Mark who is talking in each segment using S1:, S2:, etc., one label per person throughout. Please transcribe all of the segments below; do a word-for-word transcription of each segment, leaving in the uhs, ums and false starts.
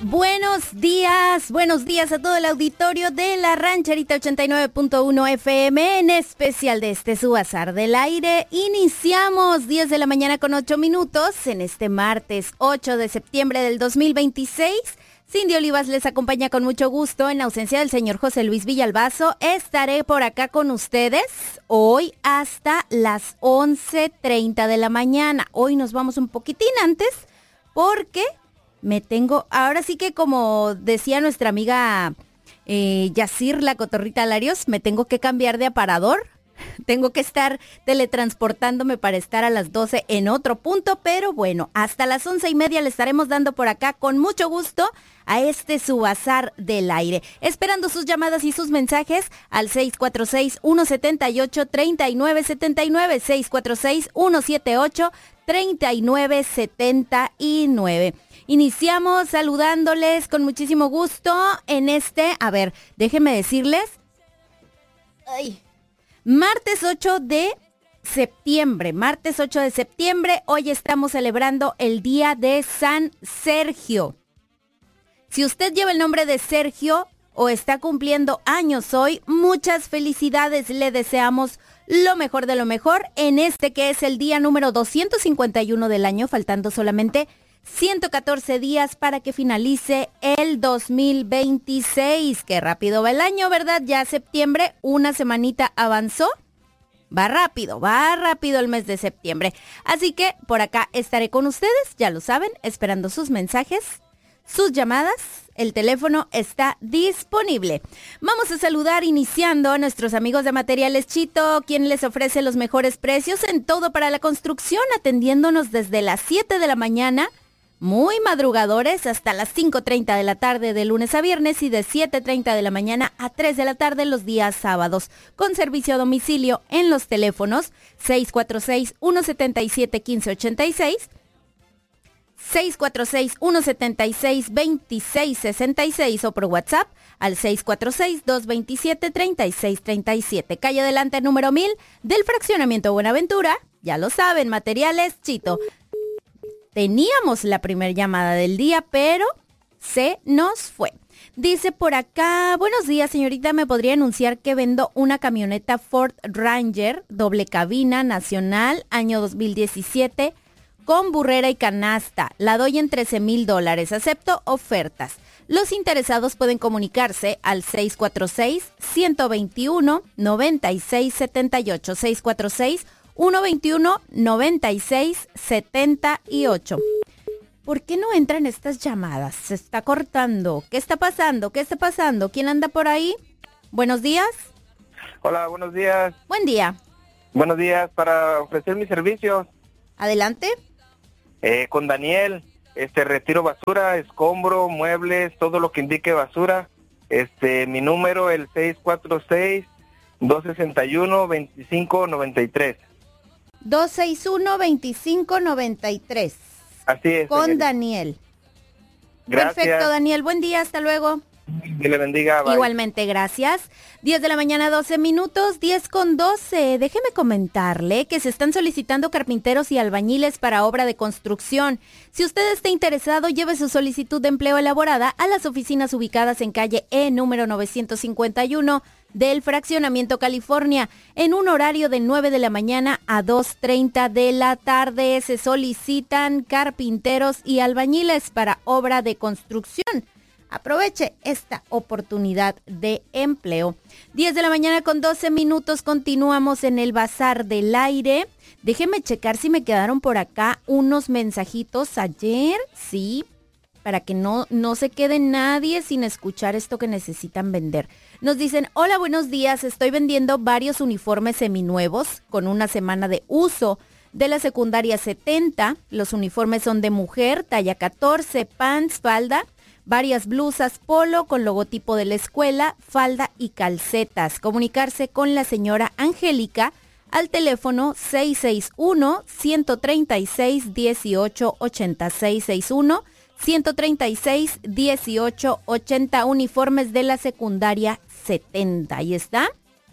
S1: buenos días, buenos días a todo el auditorio de la Rancherita ochenta y nueve punto uno F M, en especial de este su Bazar del Aire. Iniciamos diez de la mañana con ocho minutos en este martes ocho de septiembre del dos mil veintiséis. Cindy Olivas les acompaña con mucho gusto. En ausencia del señor José Luis Villalbazo, estaré por acá con ustedes hoy hasta las once treinta de la mañana. Hoy nos vamos un poquitín antes porque me tengo, ahora sí que como decía nuestra amiga eh, Yacir, la cotorrita Larios, me tengo que cambiar de aparador. Tengo que estar teletransportándome para estar a las doce en otro punto, pero bueno, hasta las once y media le estaremos dando por acá con mucho gusto a este su Bazar del Aire. Esperando sus llamadas y sus mensajes al seis cuatro seis, uno siete ocho, tres nueve siete nueve, seis cuatro seis, uno siete ocho, tres nueve siete nueve. Iniciamos saludándoles con muchísimo gusto en este, a ver, déjenme decirles, ay, martes ocho de septiembre, martes ocho de septiembre, hoy estamos celebrando el Día de San Sergio. Si usted lleva el nombre de Sergio o está cumpliendo años hoy, muchas felicidades, le deseamos lo mejor de lo mejor en este que es el día número doscientos cincuenta y uno del año, faltando solamente ciento catorce días para que finalice el dos mil veintiséis. Qué rápido va el año, ¿verdad? Ya septiembre, una semanita avanzó. Va rápido, va rápido el mes de septiembre. Así que por acá estaré con ustedes, ya lo saben, esperando sus mensajes, sus llamadas. El teléfono está disponible. Vamos a saludar iniciando a nuestros amigos de Materiales Chito, quien les ofrece los mejores precios en todo para la construcción, atendiéndonos desde las siete de la mañana, muy madrugadores, hasta las cinco treinta de la tarde de lunes a viernes y de siete treinta de la mañana a tres de la tarde los días sábados, con servicio a domicilio en los teléfonos seis cuatro seis, uno siete siete, uno cinco ocho seis, seis cuatro seis, uno siete seis, dos seis seis seis o por WhatsApp al seis cuatro seis, dos dos siete, tres seis tres siete. Calle Adelante número mil del Fraccionamiento Buenaventura. Ya lo saben, Materiales Chito. Teníamos la primera llamada del día, pero se nos fue. Dice por acá, buenos días señorita, ¿me podría anunciar que vendo una camioneta Ford Ranger, doble cabina, nacional, año dos mil diecisiete, con burrera y canasta? La doy en trece mil dólares, acepto ofertas. Los interesados pueden comunicarse al seis cuatro seis, uno dos uno, nueve seis siete ocho, seis cuatro seis, uno dos uno, nueve seis siete ocho. ¿Por qué no entran estas llamadas? Se está cortando. ¿Qué está pasando? ¿Qué está pasando? ¿Quién anda por ahí? Buenos días.
S2: Hola, buenos días.
S1: Buen día.
S2: Buenos días, para ofrecer mis servicios.
S1: Adelante.
S2: Eh, con Daniel, este, retiro basura, escombro, muebles, todo lo que indique basura. Este, mi número, el seis cuatro seis, dos seis uno, dos cinco nueve tres.
S1: dos seis uno, dos cinco nueve tres.
S2: Así es.
S1: Con
S2: señorita.
S1: Daniel.
S2: Gracias.
S1: Perfecto, Daniel. Buen día, hasta luego.
S2: Dios le bendiga. Bye.
S1: Igualmente, gracias. diez de la mañana, doce minutos, diez con doce. Déjeme comentarle que se están solicitando carpinteros y albañiles para obra de construcción. Si usted está interesado, lleve su solicitud de empleo elaborada a las oficinas ubicadas en calle E número novecientos cincuenta y uno del Fraccionamiento California, en un horario de nueve de la mañana a dos treinta de la tarde. Se solicitan carpinteros y albañiles para obra de construcción. Aproveche esta oportunidad de empleo. diez de la mañana con doce minutos, continuamos en el Bazar del Aire. Déjeme checar si me quedaron por acá unos mensajitos ayer, sí, para que no, no se quede nadie sin escuchar esto que necesitan vender. Nos dicen, hola, buenos días, estoy vendiendo varios uniformes seminuevos con una semana de uso de la secundaria setenta. Los uniformes son de mujer, talla catorce, pants, falda, varias blusas polo con logotipo de la escuela, falda y calcetas. Comunicarse con la señora Angélica al teléfono seis seis uno, uno tres seis, uno ocho ocho seis, seis uno, uno tres seis, uno ocho ocho, uniformes de la secundaria setenta. Ahí está.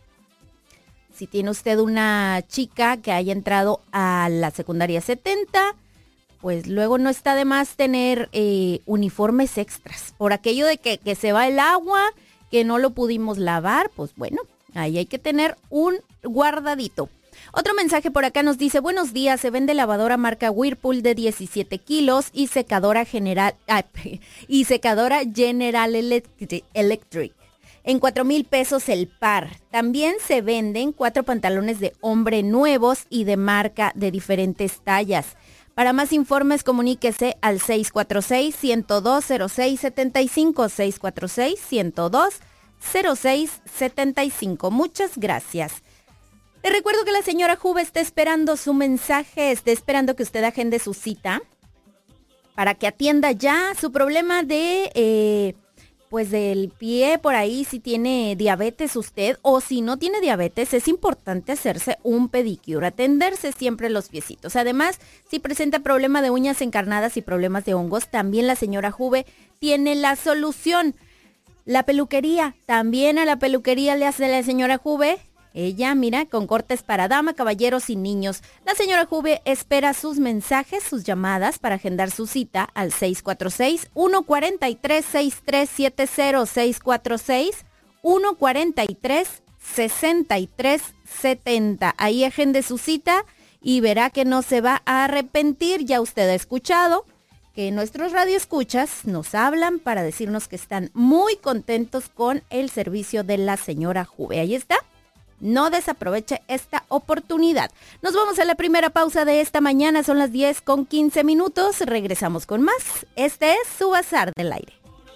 S1: Si tiene usted una chica que haya entrado a la secundaria setenta, pues luego no está de más tener eh, uniformes extras. Por aquello de que, que se va el agua, que no lo pudimos lavar, pues bueno, ahí hay que tener un guardadito. Otro mensaje por acá nos dice, buenos días, se vende lavadora marca Whirlpool de diecisiete kilos y secadora general ah, y secadora General Electric en cuatro mil pesos el par. También se venden cuatro pantalones de hombre nuevos y de marca de diferentes tallas. Para más informes comuníquese al seis cuatro seis, uno cero dos, cero seis siete cinco, seis cuatro seis, uno cero dos, cero seis siete cinco. Muchas gracias. Le recuerdo que la señora Juve está esperando su mensaje, está esperando que usted agende su cita para que atienda ya su problema de, eh, pues del pie por ahí, si tiene diabetes usted o si no tiene diabetes, es importante hacerse un pedicure, atenderse siempre los piecitos. Además, si presenta problema de uñas encarnadas y problemas de hongos, también la señora Juve tiene la solución. La peluquería, también a la peluquería le hace la señora Juve. Ella, mira, con cortes para dama, caballeros y niños. La señora Juve espera sus mensajes, sus llamadas para agendar su cita al seis cuatro seis, uno cuatro tres, seis tres siete cero, seis cuatro seis, uno cuatro tres, seis tres siete cero. Ahí agende su cita y verá que no se va a arrepentir. Ya usted ha escuchado que nuestros radioescuchas nos hablan para decirnos que están muy contentos con el servicio de la señora Juve. Ahí está. No desaproveche esta oportunidad. Nos vamos a la primera pausa de esta mañana. Son las diez con quince minutos. Regresamos con más. Este es su Bazar del Aire.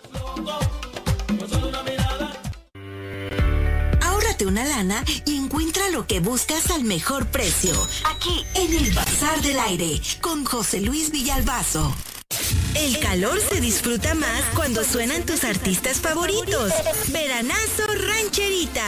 S3: Ahórrate una lana y encuentra lo que buscas al mejor precio. Aquí en el Bazar del Aire con José Luis Villalbazo. El calor se disfruta más cuando suenan tus artistas favoritos. Veranazo Rancherita.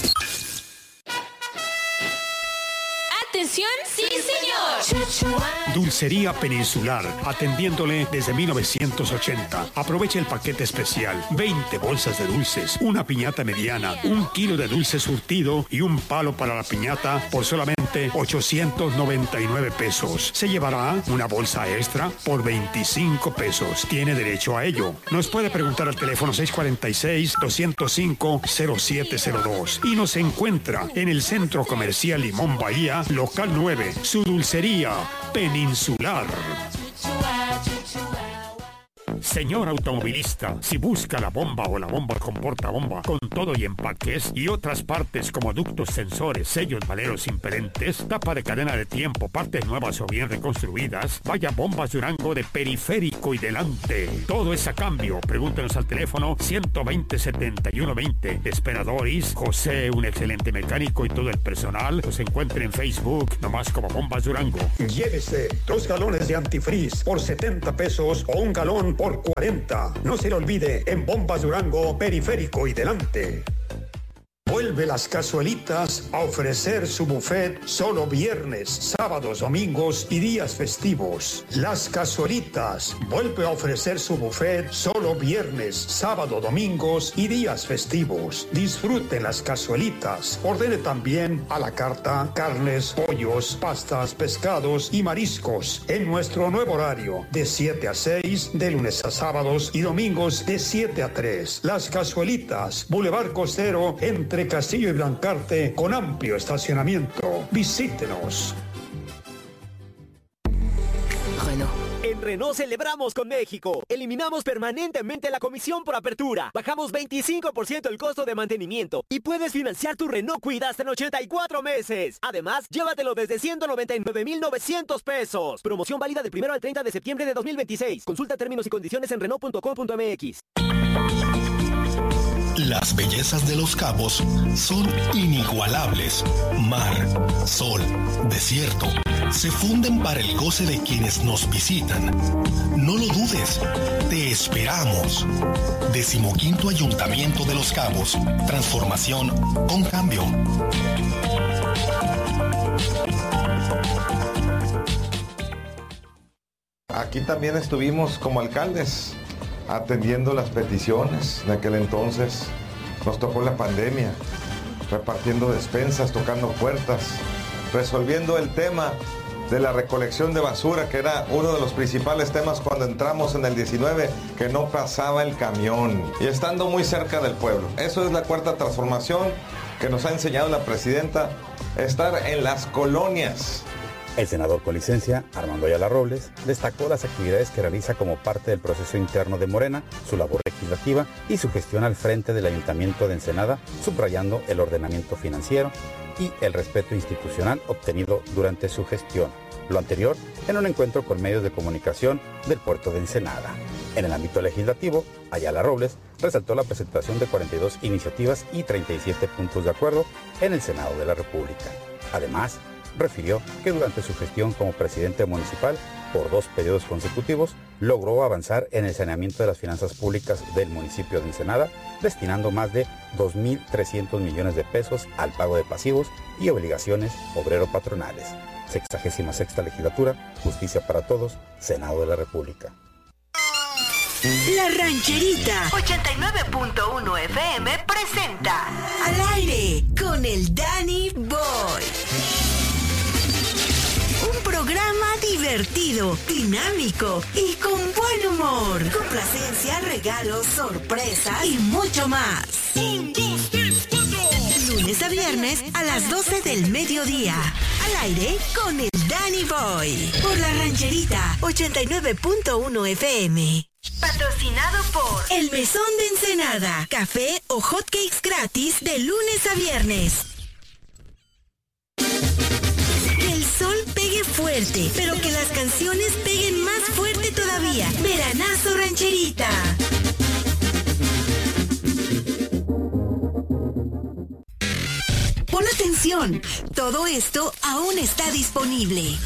S4: ¡Atención! ¡Sí, señor!
S5: Dulcería Peninsular, atendiéndole desde mil novecientos ochenta. Aproveche el paquete especial. veinte bolsas de dulces, una piñata mediana, un kilo de dulce surtido y un palo para la piñata por solamente ochocientos noventa y nueve pesos. Se llevará una bolsa extra por veinticinco pesos. Tiene derecho a ello. Nos puede preguntar al teléfono seis cuatro seis, dos cero cinco, cero siete cero dos y nos encuentra en el Centro Comercial Limón Bahía, Local nueve, su dulcería Peninsular. Señor automovilista, si busca la bomba o la bomba con portabomba, con todo y empaques y otras partes como ductos, sensores, sellos, valeros impedentes, tapa de cadena de tiempo, partes nuevas o bien reconstruidas, vaya Bombas Durango de periférico y delante. Todo es a cambio. Pregúntenos al teléfono ciento veinte, setenta y uno veinte. Esperadores, José, un excelente mecánico y todo el personal los encuentren en Facebook, nomás como Bombas Durango.
S6: Llévese dos galones de antifreeze por setenta pesos o un galón por cuarenta. No se le olvide, en Bombas Durango, periférico y delante. Vuelve Las Cazuelitas a ofrecer su buffet solo viernes, sábados, domingos y días festivos. Las Cazuelitas vuelve a ofrecer su buffet solo viernes, sábado, domingos y días festivos. Disfruten Las Cazuelitas. Ordene también a la carta carnes, pollos, pastas, pescados y mariscos en nuestro nuevo horario de siete a seis, de lunes a sábados y domingos de siete a tres. Las Cazuelitas, Boulevard Costero, entre Castillo y Blancarte, con amplio estacionamiento. Visítenos.
S7: Renault. En Renault celebramos con México. Eliminamos permanentemente la comisión por apertura. Bajamos veinticinco por ciento el costo de mantenimiento. Y puedes financiar tu Renault Kwid hasta en ochenta y cuatro meses. Además, llévatelo desde ciento noventa y nueve mil novecientos pesos. Promoción válida del primero al treinta de septiembre de dos mil veintiséis. Consulta términos y condiciones en Renault punto com punto m x.
S8: Las bellezas de Los Cabos son inigualables. Mar, sol, desierto, se funden para el goce de quienes nos visitan. No lo dudes, te esperamos. Decimoquinto Ayuntamiento de Los Cabos. Transformación con cambio.
S9: Aquí también estuvimos como alcaldes atendiendo las peticiones. De aquel entonces nos tocó la pandemia, repartiendo despensas, tocando puertas, resolviendo el tema de la recolección de basura, que era uno de los principales temas cuando entramos en el diecinueve, que no pasaba el camión, y estando muy cerca del pueblo. Eso es la cuarta transformación que nos ha enseñado la presidenta, estar en las colonias.
S10: El senador con licencia, Armando Ayala Robles, destacó las actividades que realiza como parte del proceso interno de Morena, su labor legislativa y su gestión al frente del Ayuntamiento de Ensenada, subrayando el ordenamiento financiero y el respeto institucional obtenido durante su gestión. Lo anterior en un encuentro con medios de comunicación del puerto de Ensenada. En el ámbito legislativo, Ayala Robles resaltó la presentación de cuarenta y dos iniciativas y treinta y siete puntos de acuerdo en el Senado de la República. Además, refirió que durante su gestión como presidente municipal, por dos periodos consecutivos, logró avanzar en el saneamiento de las finanzas públicas del municipio de Ensenada, destinando más de dos mil trescientos millones de pesos al pago de pasivos y obligaciones obrero-patronales. Sexagésima sexta legislatura, Justicia para Todos, Senado de la República.
S3: La Rancherita ochenta y nueve punto uno F M presenta Al Aire con el Danny Boy. Un programa divertido, dinámico y con buen humor. Complacencia, regalos, sorpresas y mucho más. Un, dos, tres, cuatro. Lunes a viernes a las doce del mediodía. Al aire con el Danny Boy. Por la Rancherita ochenta y nueve punto uno F M. Patrocinado por El Mesón de Ensenada. Café o hotcakes gratis de lunes a viernes. Que el sol pegue fuerte, pero que las canciones peguen más fuerte todavía. Veranazo Rancherita. Pon atención, todo esto aún está disponible.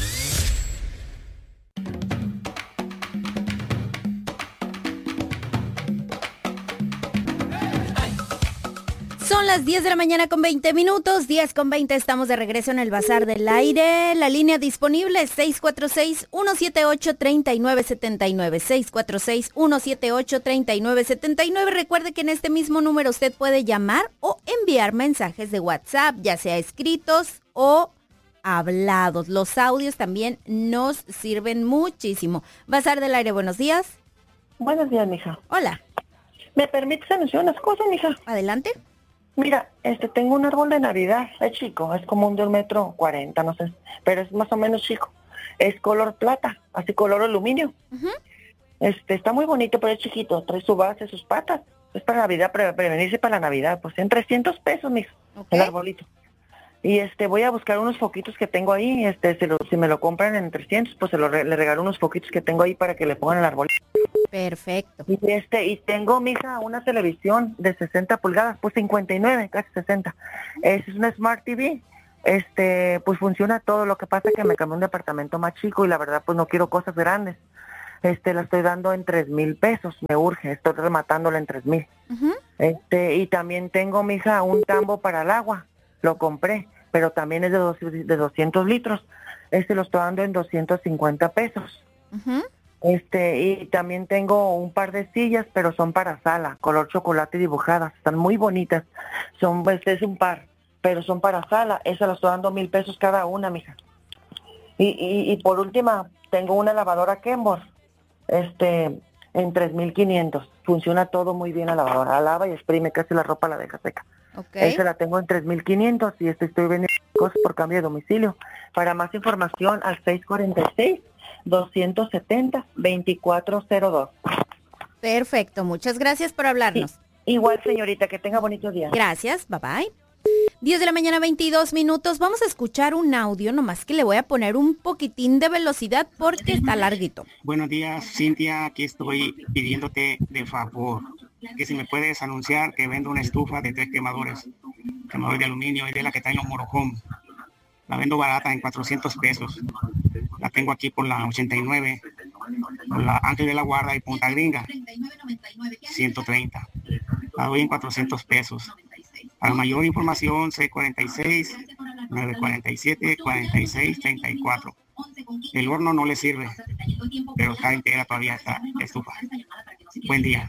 S1: Son las diez de la mañana con veinte minutos, diez con veinte, estamos de regreso en el Bazar del Aire. La línea disponible es seis cuatro seis, uno siete ocho, tres nueve siete nueve, seis cuatro seis, uno siete ocho, tres nueve siete nueve. Recuerde que en este mismo número usted puede llamar o enviar mensajes de WhatsApp, ya sea escritos o hablados. Los audios también nos sirven muchísimo. Bazar del Aire, buenos días.
S11: Buenos días, mija.
S1: Hola.
S11: ¿Me permites anunciar unas cosas, mija?
S1: Adelante.
S11: Mira, este, tengo un árbol de Navidad, es chico, es como un de un metro cuarenta, no sé, pero es más o menos chico. Es color plata, así color aluminio. Uh-huh. Este, está muy bonito, pero es chiquito, trae su base, sus patas. Es para Navidad, pre- prevenirse para la Navidad, pues en trescientos pesos, mija, okay. El arbolito. Y este, voy a buscar unos foquitos que tengo ahí, este, si, lo, si me lo compran en trescientos, pues se lo re- le regalo unos foquitos que tengo ahí para que le pongan el arbolito.
S1: Perfecto.
S11: Y este, y tengo, mija, una televisión de sesenta pulgadas, pues cincuenta y nueve, casi sesenta. Es una Smart T V. Este, pues funciona todo. Lo que pasa es que me cambié un departamento más chico y la verdad, pues no quiero cosas grandes. Este, la estoy dando en tres mil pesos, me urge, estoy rematándola en tres mil. Uh-huh. Este, y también tengo, mija, un tambo para el agua. Lo compré, pero también es de, dos, de doscientos litros. Este lo estoy dando en doscientos cincuenta pesos. Uh-huh. Este, y también tengo un par de sillas, pero son para sala, color chocolate dibujadas, están muy bonitas. Son, este es un par, pero son para sala, esa la estoy dando mil pesos cada una, mija. Y, y, y por última, tengo una lavadora Kenmore, este, en tres mil quinientos. Funciona todo muy bien la lavadora, lava y exprime, casi la ropa la deja seca. Okay. Esa la tengo en tres mil quinientos y este estoy vendiendo cosas por cambio de domicilio. Para más información al seis cuatro seis, dos setenta, veinticuatro cero dos.
S1: Perfecto, muchas gracias por hablarnos.
S11: Sí, igual, señorita, que tenga bonito día.
S1: Gracias, bye bye. diez de la mañana, veintidós minutos. Vamos a escuchar un audio, nomás que le voy a poner un poquitín de velocidad porque está larguito.
S12: Buenos días, Cintia, aquí estoy pidiéndote de favor que si me puedes anunciar que vendo una estufa de tres quemadores, quemador de aluminio y de la que está en los Morojón. La vendo barata en cuatrocientos pesos. La tengo aquí por la ochenta y nueve, por la Ángel de la Guarda y Punta Gringa, ciento treinta. La doy en cuatrocientos pesos. Para mayor información, seis cuatro seis, nueve cuatro siete, cuatro seis tres cuatro. El horno no le sirve, pero está entera todavía esta estufa. Buen día.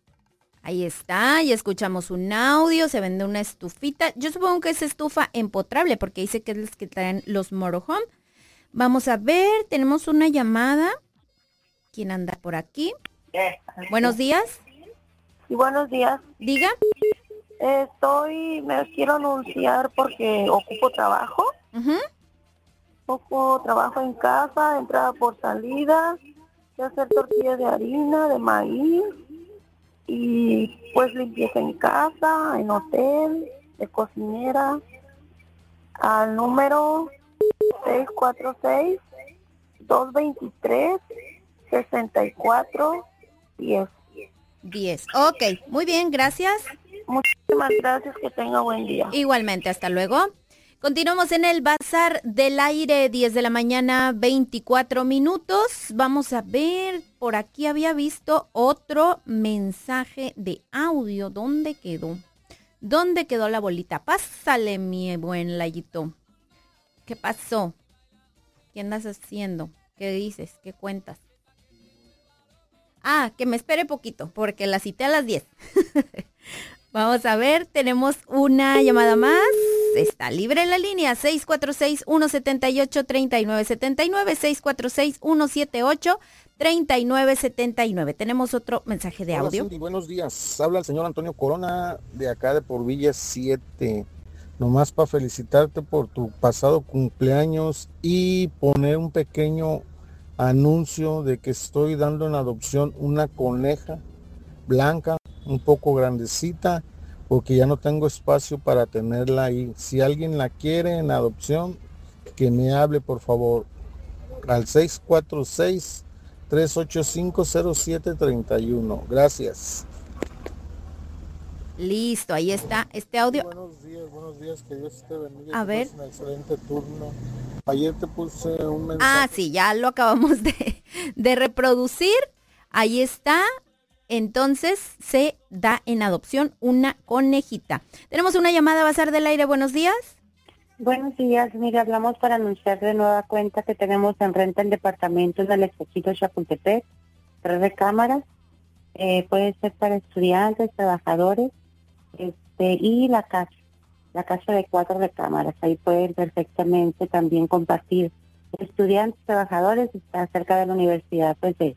S1: Ahí está, ya escuchamos un audio, se vende una estufita. Yo supongo que es estufa empotrable porque dice que es las que traen los motorhome. Vamos a ver, tenemos una llamada. ¿Quién anda por aquí?
S11: Eh.
S1: Buenos días.
S11: Sí, buenos días.
S1: Diga.
S11: Estoy, me quiero anunciar porque ocupo trabajo.
S1: Uh-huh.
S11: Ocupo trabajo en casa, entrada por salida, de hacer tortillas de harina, de maíz, y pues limpieza en casa, en hotel, de cocinera, al número seis cuatro seis, dos dos tres, seis cuatro uno cero.
S1: diez. Ok, muy bien, gracias.
S11: Muchísimas gracias, que tenga buen día.
S1: Igualmente, hasta luego. Continuamos en el Bazar del Aire, diez de la mañana, veinticuatro minutos. Vamos a ver, por aquí había visto otro mensaje de audio. ¿Dónde quedó? ¿Dónde quedó la bolita? Pásale, mi buen Layito. ¿Qué pasó? ¿Qué andas haciendo? ¿Qué dices? ¿Qué cuentas? Ah, que me espere poquito, porque la cité a las diez. Vamos a ver, tenemos una llamada más. Está libre la línea, seis cuatro seis, uno siete ocho, tres nueve siete nueve, seis cuatro seis, uno siete ocho, tres nueve siete nueve. Tenemos otro mensaje de
S13: Hola,
S1: audio.
S13: Cindy, buenos días. Habla el señor Antonio Corona de acá de por Villa siete. Nomás para felicitarte por tu pasado cumpleaños y poner un pequeño anuncio de que estoy dando en adopción una coneja blanca, un poco grandecita, porque ya no tengo espacio para tenerla ahí. Si alguien la quiere en adopción, que me hable por favor al seis cuatro seis, tres ocho cinco, cero siete tres uno. Gracias.
S1: Listo, ahí está este audio.
S13: Buenos días, buenos días, que Dios te bendiga.
S1: A ver.
S13: Un excelente turno. Ayer te puse un mensaje.
S1: Ah, sí, ya lo acabamos de, de reproducir. Ahí está. Entonces se da en adopción una conejita. Tenemos una llamada, Bazar del Aire. Buenos días.
S14: Buenos días. Mire, hablamos para anunciar de nueva cuenta que tenemos en renta el departamento en el Espejito Chapultepec. Tres recámaras. Eh, puede ser para estudiantes, trabajadores. Este, y la casa, la casa de cuatro recámaras, ahí pueden perfectamente también compartir. Estudiantes, trabajadores, está cerca de la Universidad pues de,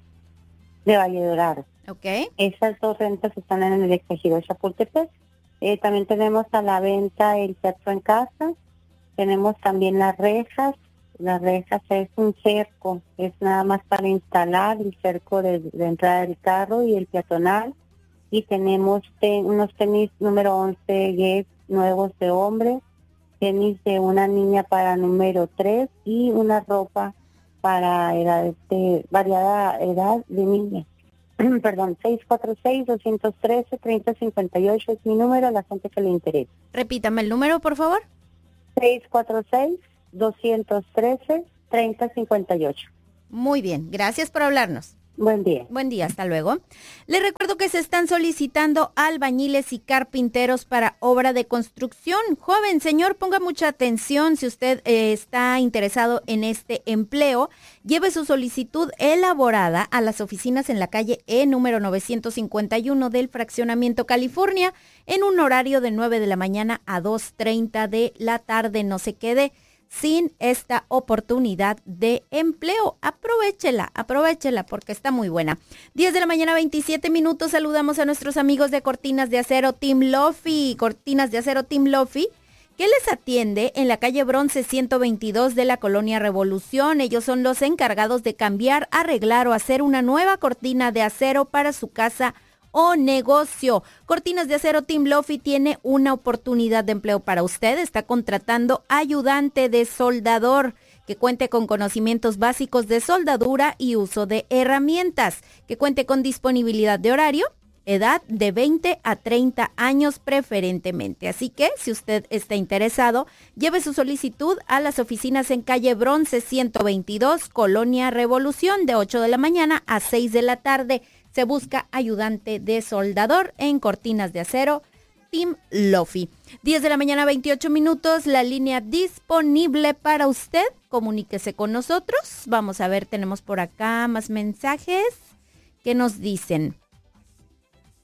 S14: de Valle Dorado.
S1: Okay.
S14: Esas dos rentas están en el Ejido Chapultepec. Eh, también tenemos a la venta el teatro en casa, tenemos también las rejas. Las rejas es un cerco, es nada más para instalar el cerco de, de entrada del carro y el peatonal. Y tenemos te, unos tenis número once Guess nuevos de hombre, tenis de una niña para número tres y una ropa para edad de variada edad de niña. Perdón, seis cuatro seis, dos uno tres, tres cero cinco ocho es mi número a la gente que le interese.
S1: Repítame el número, por favor.
S14: seis cuatro seis, dos uno tres, tres cero cinco ocho.
S1: Muy bien, gracias por hablarnos.
S14: Buen día.
S1: Buen día, hasta luego. Les recuerdo que se están solicitando albañiles y carpinteros para obra de construcción. Joven, señor, ponga mucha atención si usted eh, está interesado en este empleo. Lleve su solicitud elaborada a las oficinas en la calle E número novecientos cincuenta y uno del Fraccionamiento California en un horario de nueve de la mañana a dos treinta de la tarde. No se quede sin esta oportunidad de empleo. Aprovéchela, aprovéchela porque está muy buena. diez de la mañana, veintisiete minutos. Saludamos a nuestros amigos de Cortinas de Acero Team Lofi. Cortinas de Acero Team Lofi, que les atiende en la calle Bronce ciento veintidós de la Colonia Revolución. Ellos son los encargados de cambiar, arreglar o hacer una nueva cortina de acero para su casa o negocio. Cortinas de Acero Team Lofi tiene una oportunidad de empleo para usted. Está contratando ayudante de soldador que cuente con conocimientos básicos de soldadura y uso de herramientas, que cuente con disponibilidad de horario, edad de veinte a treinta años preferentemente. Así que si usted está interesado, lleve su solicitud a las oficinas en calle Bronce ciento veintidós, Colonia Revolución, de ocho de la mañana a seis de la tarde. Se busca ayudante de soldador en Cortinas de Acero Team Lofi. diez de la mañana, veintiocho minutos, la línea disponible para usted. Comuníquese con nosotros. Vamos a ver, tenemos por acá más mensajes que nos dicen.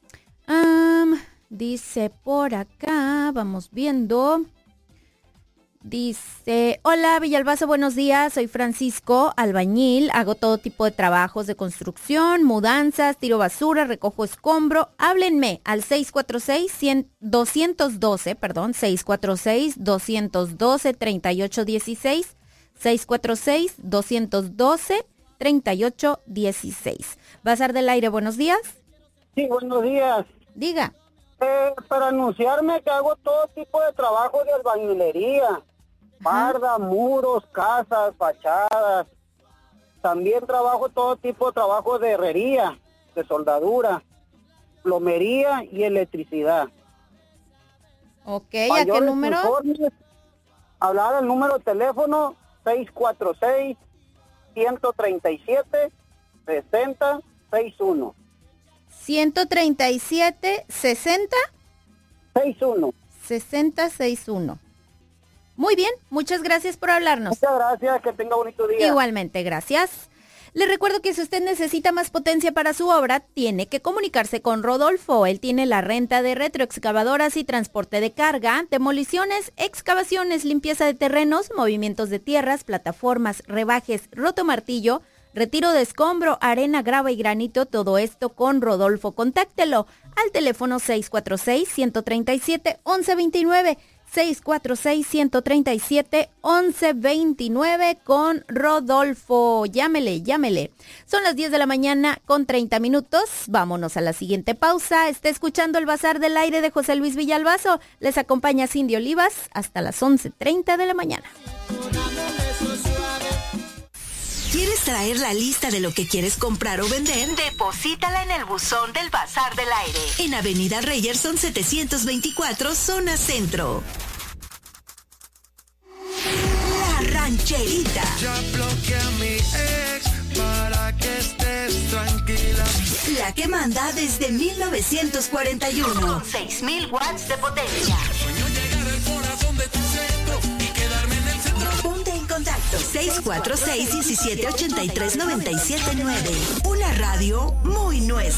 S1: Um, dice por acá, vamos viendo. Dice, hola Villalbazo, buenos días, soy Francisco, albañil, hago todo tipo de trabajos de construcción, mudanzas, tiro basura, recojo escombro. Háblenme al seis cuatro seis, dos uno dos, perdón, seis cuatro seis, dos uno dos, tres ocho uno seis, seis cuatro seis, dos uno dos, tres ocho uno seis. Bazar del Aire, buenos días.
S15: Sí, buenos días.
S1: Diga.
S15: Eh, para anunciarme que hago todo tipo de trabajo de albañilería. Barda, muros, casas, fachadas. También trabajo todo tipo de trabajo de herrería, de soldadura, plomería y electricidad.
S1: Ok, ¿a qué número?
S15: Informes, hablar al número de teléfono seis cuatro seis, uno tres siete, seis cero seis uno.
S1: ciento treinta y siete, sesenta,
S15: sesenta y uno.
S1: sesenta sesenta y uno. Muy bien, muchas gracias por hablarnos.
S15: Muchas gracias, que tenga bonito día.
S1: Igualmente, gracias. Le recuerdo que si usted necesita más potencia para su obra, tiene que comunicarse con Rodolfo. Él tiene la renta de retroexcavadoras y transporte de carga, demoliciones, excavaciones, limpieza de terrenos, movimientos de tierras, plataformas, rebajes, rotomartillo, retiro de escombro, arena, grava y granito, todo esto con Rodolfo. Contáctelo al teléfono seis cuatro seis, uno tres siete, once veintinueve, seis cuatro seis, uno tres siete, once veintinueve con Rodolfo. Llámele, llámele. Son las diez de la mañana con treinta minutos. Vámonos a la siguiente pausa. Está escuchando el Bazar del Aire de José Luis Villalbazo. Les acompaña Cindy Olivas hasta las once treinta de la mañana.
S3: ¿Quieres traer la lista de lo que quieres comprar o vender? Deposítala en el buzón del Bazar del Aire, en Avenida Reyerson setecientos veinticuatro, zona centro. La Rancherita.
S16: Ya bloqueé a mi ex para que estés tranquila.
S3: La que manda desde mil novecientos cuarenta y uno. Con seis mil watts de potencia.
S16: Sueño llegar al corazón de tu centro y quedarme en el centro.
S3: Ponte en contacto seis cuatro seis, uno siete ocho tres, nueve siete nueve. Una radio muy nuestra.